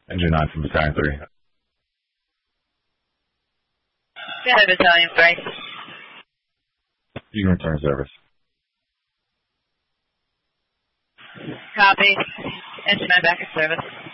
Engine 9 from Battalion 3. Yeah, Battalion 3. You can return service. Copy. Engine 9 back in service.